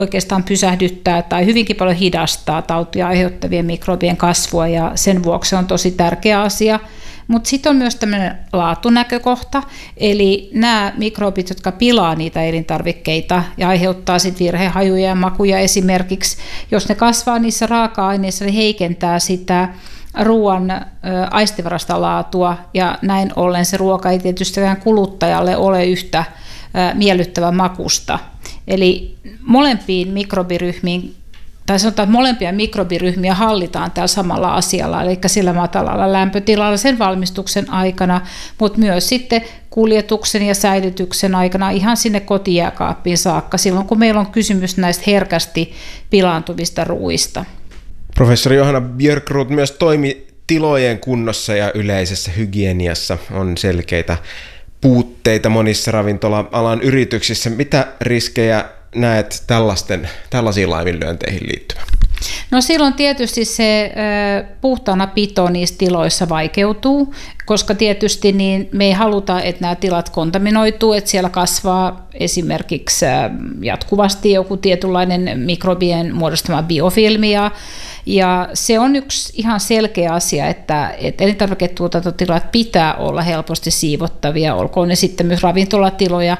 oikeastaan pysähdyttää tai hyvinkin paljon hidastaa tautia aiheuttavien mikrobien kasvua ja sen vuoksi on tosi tärkeä asia. Mutta sitten on myös tämmöinen laatunäkökohta, eli nämä mikrobit, jotka pilaa niitä elintarvikkeita ja aiheuttaa sitten virhehajuja ja makuja esimerkiksi, jos ne kasvaa niissä raaka-aineissa, niin heikentää sitä ruoan aistivarasta laatua ja näin ollen se ruoka ei tietysti kuluttajalle ole yhtä miellyttävä makusta. Eli molempiin mikrobiryhmiin, tai sanotaan, että molempia mikrobiryhmiä hallitaan tällä samalla asialla, eli sillä matalalla lämpötilalla sen valmistuksen aikana, mutta myös sitten kuljetuksen ja säilytyksen aikana ihan sinne kotijääkaappiin saakka, silloin kun meillä on kysymys näistä herkästi pilaantuvista ruuista. Professori Johanna Björkroth, myös toimitilojen kunnossa ja yleisessä hygieniassa on selkeitä puutteita monissa ravintola-alan yrityksissä. Mitä riskejä näet tällaisiin laiminlyönteihin liittyvän? No silloin tietysti se puhtaana pito niissä tiloissa vaikeutuu, koska tietysti niin me ei haluta, että nämä tilat kontaminoituu, että siellä kasvaa esimerkiksi jatkuvasti joku tietynlainen mikrobien muodostama biofilmi ja se on yksi ihan selkeä asia, että elintarviketuotantotilat pitää olla helposti siivottavia, olkoon ne sitten myös ravintolatiloja,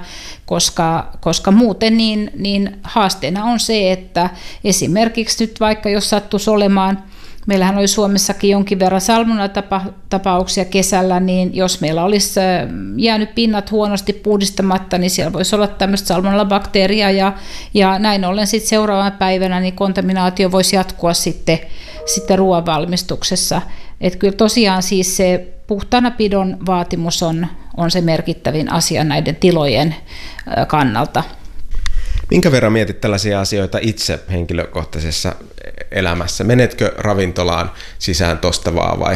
koska muuten niin haasteena on se, että esimerkiksi nyt vaikka jos sattuisi olemaan, meillähän oli Suomessakin jonkin verran salmonella-tapauksia kesällä, niin jos meillä olisi jäänyt pinnat huonosti puhdistamatta, niin siellä voisi olla tämmöistä salmonella-bakteeria ja näin ollen sitten seuraavana päivänä niin kontaminaatio voisi jatkua sitten ruoan valmistuksessa. Että kyllä tosiaan siis se puhtaanapidon vaatimus on se merkittävin asia näiden tilojen kannalta. Minkä verran mietit tällaisia asioita itse henkilökohtaisessa elämässä? Menetkö ravintolaan sisään tosta vaan vai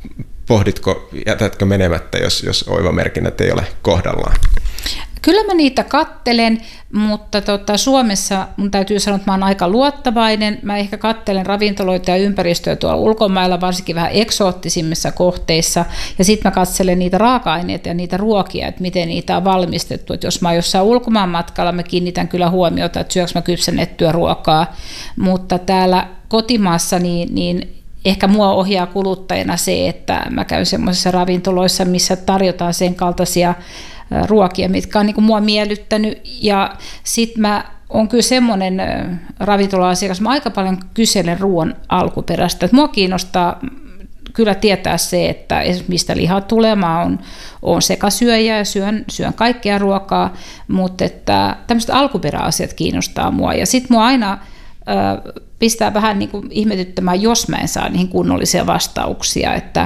jätätkö menemättä, jos oivamerkinnät ei ole kohdallaan? Kyllä mä niitä kattelen, mutta Suomessa mun täytyy sanoa, että mä oon aika luottavainen. Mä ehkä kattelen ravintoloita ja ympäristöä tuolla ulkomailla, varsinkin vähän eksoottisimmissa kohteissa. Ja sitten mä katselen niitä raaka-aineita ja niitä ruokia, että miten niitä on valmistettu. Et jos mä oon jossain ulkomaan matkalla, mä kiinnitän kyllä huomiota, että syöks mä kypsennettyä ruokaa. Mutta täällä kotimaassa niin ehkä mua ohjaa kuluttajana se, että mä käyn semmoisissa ravintoloissa, missä tarjotaan sen kaltaisia ruokia, mitkä on niin kuin mua miellyttänyt. Ja sitten mä oon kyllä semmoinen ravintola-asiakas, mä aika paljon kyselen ruoan alkuperästä. Mua kiinnostaa kyllä tietää se, että mistä liha tulee. Mä oon sekasyöjä ja syön kaikkea ruokaa, mutta että tämmöiset alkuperäasiat kiinnostaa mua. Ja sitten mua aina pistää vähän niin kuin ihmetyttämään, jos mä en saa niihin kunnollisia vastauksia, että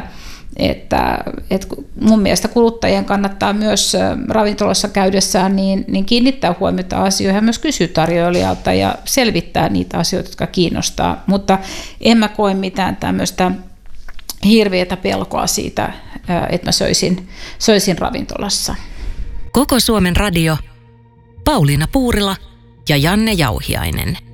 mun mielestä kuluttajien kannattaa myös ravintolassa käydessään niin kiinnittää huomiota asioihin ja myös kysyä tarjoilijalta ja selvittää niitä asioita, jotka kiinnostaa, mutta en mä koe mitään tämmöistä hirveätä pelkoa siitä, että mä söisin ravintolassa. Koko Suomen radio, Pauliina Puurila ja Janne Jauhiainen.